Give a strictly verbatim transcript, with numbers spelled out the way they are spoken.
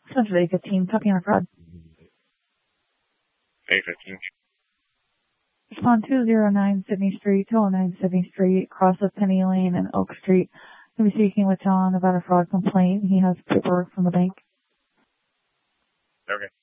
Central eight fifteen, copy on fraud. eight fifteen. Respond two oh nine Sydney Street, two oh nine Sydney Street, cross of Penny Lane and Oak Street. I'll be speaking with John about a fraud complaint. He has paperwork from the bank. Okay.